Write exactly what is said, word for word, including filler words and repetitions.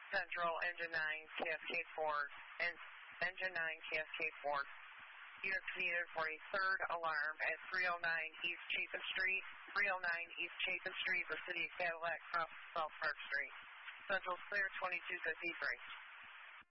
Central, Engine nine, Cascade four, and Engine nine, Cascade four. Units needed for a third alarm at three oh nine East Chapin Street, three oh nine East Chapin Street, the City of Cadillac, across South Park Street. Central clear, twenty-two fifty-three.